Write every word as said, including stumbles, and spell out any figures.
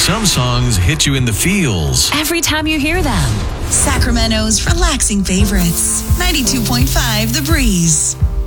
some songs hit you in the feels every time you hear them. Sacramento's relaxing favorites. ninety-two point five The Breeze.